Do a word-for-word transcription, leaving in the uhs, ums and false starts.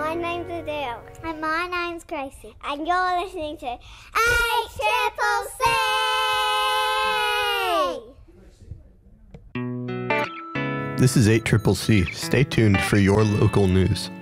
My name's Adele. And my name's Gracie. And you're listening to eight Triple C! This is eight Triple C. Stay tuned for your local news.